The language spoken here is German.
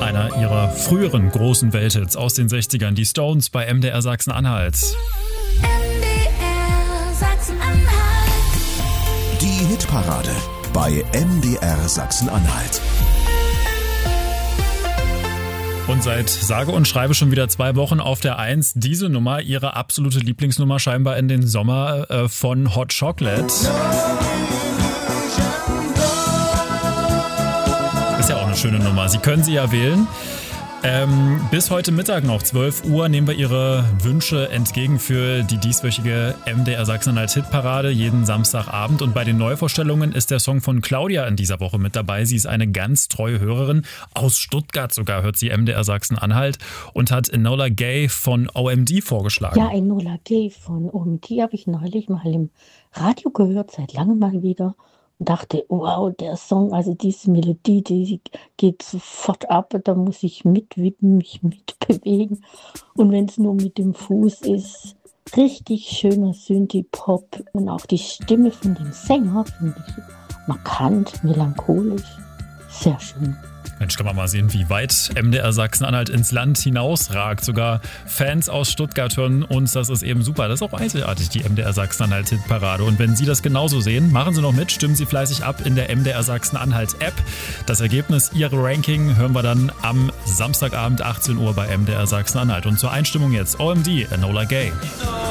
einer ihrer früheren großen Welthits aus den 60ern, die Stones bei MDR Sachsen-Anhalt. MDR Sachsen-Anhalt. Die Hitparade bei MDR Sachsen-Anhalt. Und seit sage und schreibe schon wieder 2 Wochen auf der 1 diese Nummer, ihre absolute Lieblingsnummer scheinbar in den Sommer von Hot Chocolate. Ist ja auch eine schöne Nummer. Sie können sie ja wählen. Bis heute Mittag noch, 12 Uhr, nehmen wir Ihre Wünsche entgegen für die dieswöchige MDR Sachsen-Anhalt Hitparade jeden Samstagabend. Und bei den Neuvorstellungen ist der Song von Claudia in dieser Woche mit dabei. Sie ist eine ganz treue Hörerin. Aus Stuttgart sogar hört sie MDR Sachsen-Anhalt und hat Enola Gay von OMD vorgeschlagen. Ja, Enola Gay von OMD habe ich neulich mal im Radio gehört, seit langem mal wieder. Und dachte, wow, der Song, also diese Melodie, die geht sofort ab, da muss ich mitwippen, mich mitbewegen. Und wenn es nur mit dem Fuß ist, richtig schöner Synthie-Pop. Und auch die Stimme von dem Sänger finde ich markant, melancholisch, sehr schön. Mensch, kann man mal sehen, wie weit MDR Sachsen-Anhalt ins Land hinausragt. Sogar Fans aus Stuttgart hören uns, das ist eben super. Das ist auch einzigartig, die MDR Sachsen-Anhalt Hitparade. Und wenn Sie das genauso sehen, machen Sie noch mit, stimmen Sie fleißig ab in der MDR Sachsen-Anhalt App. Das Ergebnis, Ihre Ranking, hören wir dann am Samstagabend 18 Uhr bei MDR Sachsen-Anhalt. Und zur Einstimmung jetzt OMD, Enola Gay.